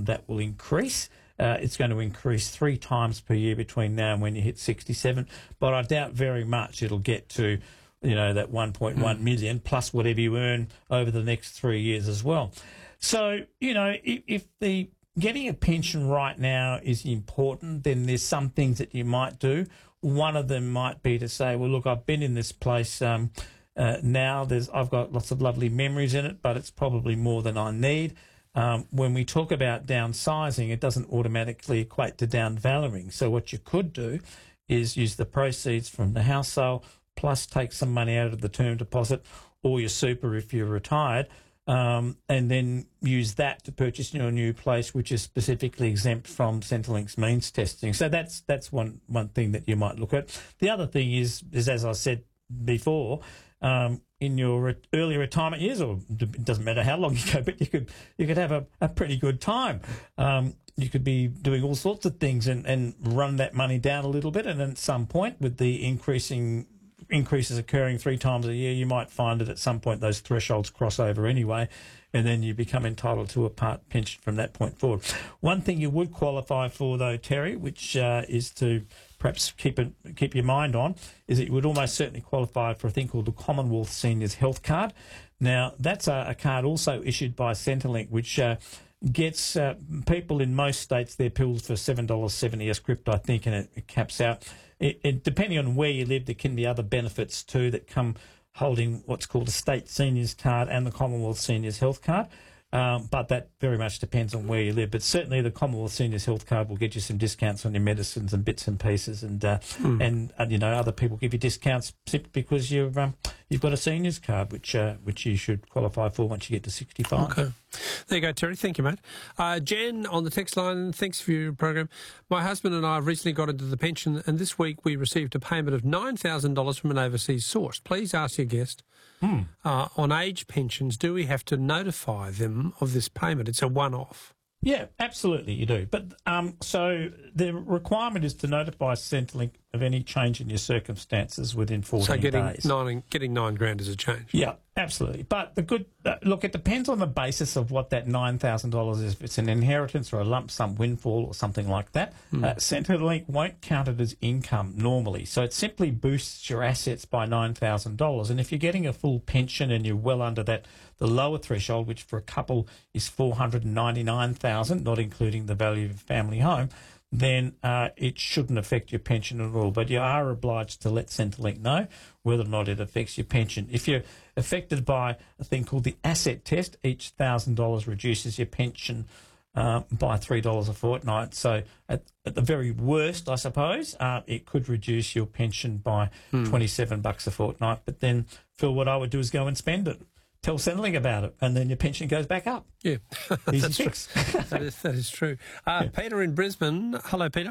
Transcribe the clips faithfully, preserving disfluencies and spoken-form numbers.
that will increase. Uh, it's going to increase three times per year between now and when you hit sixty-seven. But I doubt very much it'll get to, you know, that one point one mm. million plus whatever you earn over the next three years as well. So, you know, if, if the getting a pension right now is important, then there's some things that you might do. One of them might be to say, well, look, I've been in this place um, uh, now. There's I've got lots of lovely memories in it, but it's probably more than I need. Um, when we talk about downsizing, it doesn't automatically equate to downvaluing. So what you could do is use the proceeds from the house sale plus take some money out of the term deposit or your super if you're retired, um, and then use that to purchase your new place, which is specifically exempt from Centrelink's means testing. So that's that's one one thing that you might look at. The other thing is, is as I said before, um, in your re- early retirement years, or it doesn't matter how long you go, but you could you could have a, a pretty good time. Um, you could be doing all sorts of things and, and run that money down a little bit, and then at some point, with the increasing increases occurring three times a year, you might find that at some point those thresholds cross over anyway, and then you become entitled to a part pension from that point forward. One thing you would qualify for, though, Terry, which uh, is to perhaps keep it, keep your mind on, is that you would almost certainly qualify for a thing called the Commonwealth Seniors Health Card. Now, that's a, a card also issued by Centrelink, which uh, gets uh, people in most states their pills for seven dollars seventy a script, I think, and it, it caps out. It, it, depending on where you live, there can be other benefits too that come holding what's called a state seniors card and the Commonwealth Seniors Health Card. Um, but that very much depends on where you live. But certainly the Commonwealth Seniors Health Card will get you some discounts on your medicines and bits and pieces, and uh, mm. and, and you know other people give you discounts simply because you've um, you've got a seniors card, which uh, which you should qualify for once you get to sixty-five. Okay, there you go, Terry. Thank you, mate. Uh, Jan on the text line. Thanks for your program. My husband and I have recently got into the pension, and this week we received a payment of nine thousand dollars from an overseas source. Please ask your guest. Hmm. Uh, on age pensions, do we have to notify them of this payment? It's a one-off. Yeah, absolutely you do. But um, so the requirement is to notify Centrelink of any change in your circumstances within fourteen so getting days. Nine, getting nine grand is a change. Yeah, absolutely. But the good uh, look, it depends on the basis of what that nine thousand dollars is. If it's an inheritance or a lump sum windfall or something like that, mm. uh, Centrelink won't count it as income normally. So it simply boosts your assets by nine thousand dollars. And if you're getting a full pension and you're well under that, the lower threshold, which for a couple is four hundred ninety-nine thousand dollars, not including the value of your family home, then uh, it shouldn't affect your pension at all. But you are obliged to let Centrelink know whether or not it affects your pension. If you're affected by a thing called the asset test, each one thousand dollars reduces your pension uh, by three dollars a fortnight. So at, at the very worst, I suppose, uh, it could reduce your pension by hmm. twenty-seven bucks a fortnight. But then, Phil, what I would do is go and spend it. Tell Centrelink about it, and then your pension goes back up. Yeah, that's true. that, is, that is true. Uh, yeah. Peter in Brisbane. Hello, Peter.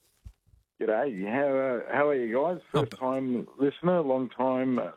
G'day. How, uh, how are you guys? First oh. time listener, long time. Uh,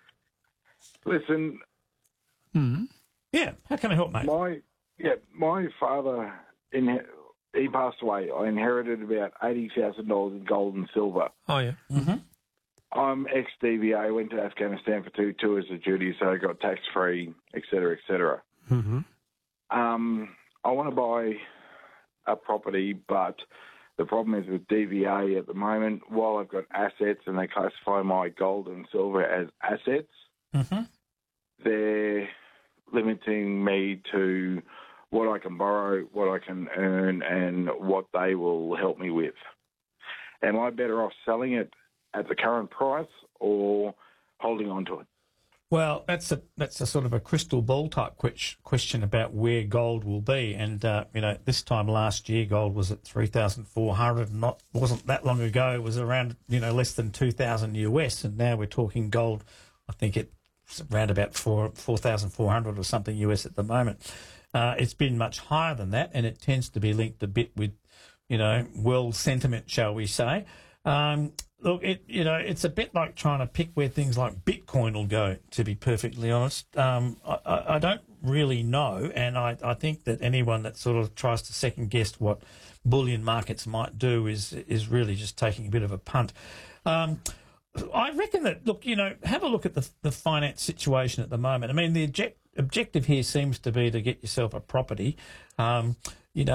listen. Mm. Yeah, how can I help, mate? My, yeah, my father, in, he passed away. I inherited about eighty thousand dollars in gold and silver. Oh, yeah. Mm-hmm. I'm ex-D V A, went to Afghanistan for two tours of duty, so I got tax-free, et cetera, et cetera. Mm-hmm. Um, I want to buy a property, but the problem is with D V A at the moment, while I've got assets and they classify my gold and silver as assets, mm-hmm. they're limiting me to what I can borrow, what I can earn, and what they will help me with. Am I better off selling it at the current price or holding on to it? Well, that's a that's a sort of a crystal ball type question about where gold will be. And uh, you know, this time last year, gold was at three thousand four hundred. Not wasn't that long ago. It was around you know less than two thousand U S. And now we're talking gold. I think it's around about four four thousand four hundred or something U S at the moment. Uh, it's been much higher than that, and it tends to be linked a bit with you know world sentiment, shall we say. Um, look, it you know, it's a bit like trying to pick where things like Bitcoin will go, to be perfectly honest. Um, I, I don't really know, and I, I think that anyone that sort of tries to second-guess what bullion markets might do is is really just taking a bit of a punt. Um, I reckon that, look, you know, have a look at the, the finance situation at the moment. I mean, the object, objective here seems to be to get yourself a property. Um, you know,